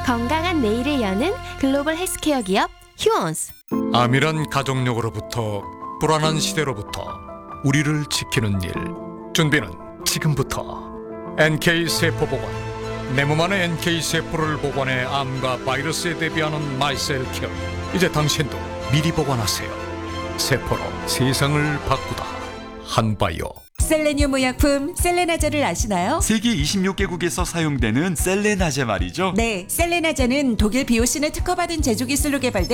건강한 내일을 여는 글로벌 헬스케어 기업 휴원스. 암이란 가족력으로부터 불안한 시대로부터 우리를 지키는 일. 준비는 지금부터. NK 세포 보관. 내 몸 안에 NK 세포를 보관해 암과 바이러스에 대비하는 마이셀 케어. 이제 당신도 미리 보관하세요. 세포로 세상을 바꾸다. 한바이오. 셀레늄 의약품 셀레나제를 아시나요? 세계 26개국에서 사용되는 셀레나제 말이죠. 네, 셀레나제는 독일 비오신에 특허받은 제조 기술로 개발된